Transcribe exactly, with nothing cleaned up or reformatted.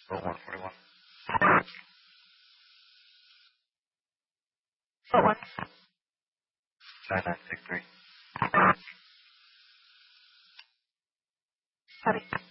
Boat one forty-one. Boat one. nine nine six three. Copy.